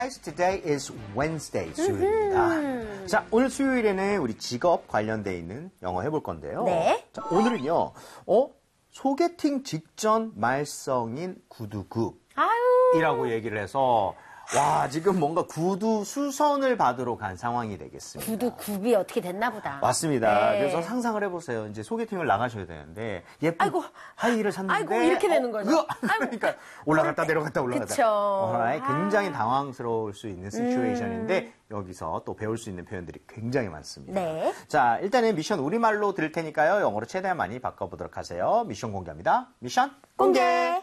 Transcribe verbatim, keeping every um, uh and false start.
Today is Wednesday, 수요일입니다. 자, 오늘 수요일에는 우리 직업 관련돼 있는 영어 해볼 건데요. 네. 자, 오늘은요, 어? 소개팅 직전 말썽인 구두굽이라고 아유. 얘기를 해서 와, 지금 뭔가 구두 수선을 받으러 간 상황이 되겠습니다. 구두 굽이 어떻게 됐나 보다. 맞습니다. 네. 그래서 상상을 해보세요. 이제 소개팅을 나가셔야 되는데 예쁜 아이고, 하이힐을 샀는데 아이고, 이렇게 되는 거죠. 어, 그러니까 올라갔다 내려갔다 올라갔다. 그쵸. alright. 굉장히 아. 당황스러울 수 있는 시츄에이션인데 음. 여기서 또 배울 수 있는 표현들이 굉장히 많습니다. 네. 자, 일단은 미션 우리말로 들을 테니까요. 영어로 최대한 많이 바꿔보도록 하세요. 미션 공개합니다. 미션 공개.